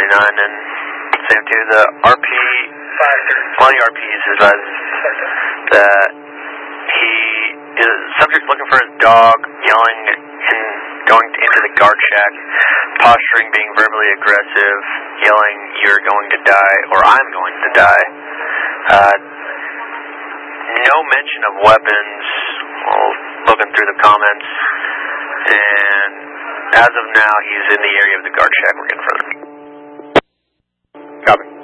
and Sam 2, the RP, one of the RPs advises that he is subject looking for his dog, yelling and going into the guard shack, posturing, being verbally aggressive, yelling, "You're going to die," or "I'm going to die." No mention of weapons, looking through the comments, and as of now, he's in the area of the guard shack. We're getting further. Copy.